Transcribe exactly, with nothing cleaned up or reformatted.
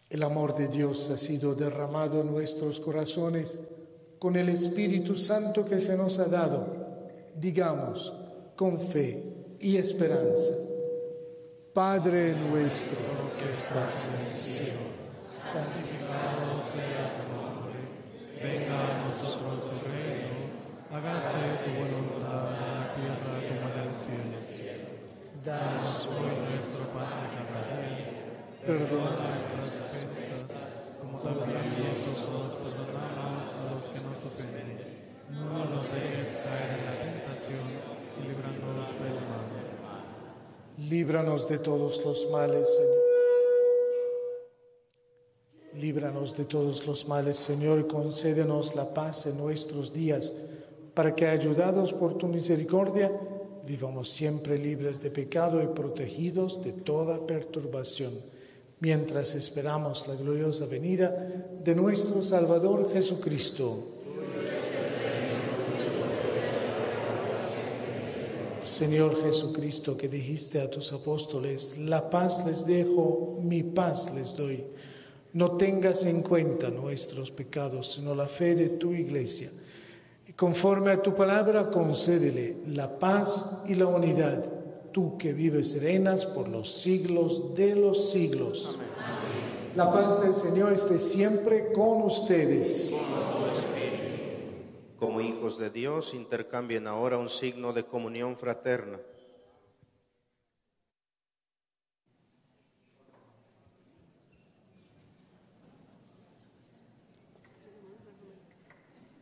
El amor de Dios ha sido derramado en nuestros corazones con el Espíritu Santo que se nos ha dado. Digamos, con fe y esperanza: Padre nuestro que estás en el cielo, santificado sea tu nombre. Venga a nosotros tu reino, hágase tu voluntad en la tierra como en el cielo. Danos hoy nuestro pan de cada día, perdona nuestras ofensas, como también nosotros perdonamos a los que nos ofenden. No nos dejes caer en la tentación y líbranos del mal. Líbranos de todos los males, Señor. Líbranos de todos los males, Señor, y concédenos la paz en nuestros días, para que, ayudados por tu misericordia, vivamos siempre libres de pecado y protegidos de toda perturbación, mientras esperamos la gloriosa venida de nuestro Salvador Jesucristo. Señor Jesucristo, que dijiste a tus apóstoles: la paz les dejo, mi paz les doy. No tengas en cuenta nuestros pecados, sino la fe de tu Iglesia. Y conforme a tu palabra, concédele la paz y la unidad, tú que vives y reinas por los siglos de los siglos. Amén. La paz del Señor esté siempre con ustedes. Como hijos de Dios, intercambien ahora un signo de comunión fraterna.